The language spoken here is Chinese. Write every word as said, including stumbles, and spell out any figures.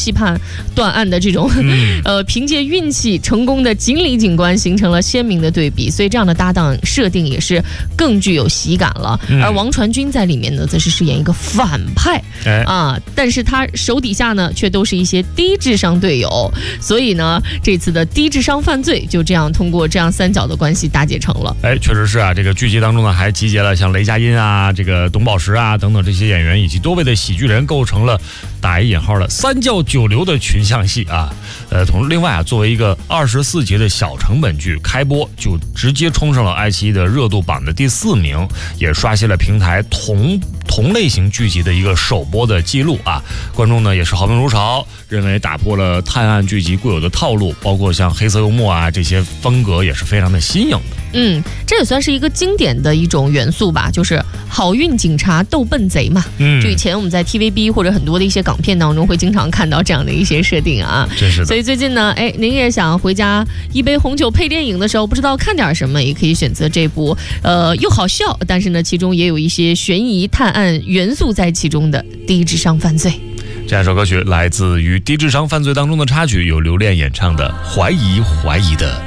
期盼断案的这种、 嗯、 呃凭借运气成功的锦鲤警官形成了鲜明的对比，所以这样的搭档设定也是更具有喜感了。嗯、而王传君在里面呢，则是饰演一个反派、哎、啊，但是他手底下呢却都是一些低智商队友，所以呢，这次的低智商犯罪就这样通过这样三角的关系搭结成了。 哎，确实是啊，这个剧集当中呢还集结了像雷佳音啊、这个董宝石啊等等这些演员，以及多位的喜剧人，构成了打一引号的三教九流的群像戏啊。呃，同另外啊，作为一个二十四集的小成本剧，开播就直接冲上了爱奇艺的热度榜的第四名，也刷新了平台同同类型剧集的一个首播的记录啊。观众呢也是好评如潮，认为打破了探案剧集固有的套路，包括像黑色幽默啊这些风格也是非常的新颖的。 嗯，这也算是一个经典的一种元素吧，就是好运警察斗笨贼嘛。嗯，就以前我们在 T V B 或者很多的一些港片当中会经常看到这样的一些设定啊。 真是的。 所以最近呢，哎，您也想回家一杯红酒配电影的时候，不知道看点什么，也可以选择这部呃又好笑，但是呢其中也有一些悬疑探案元素在其中的低智商犯罪。 这样一首歌曲来自于低智商犯罪当中的插曲，由刘恋演唱的《怀疑怀疑的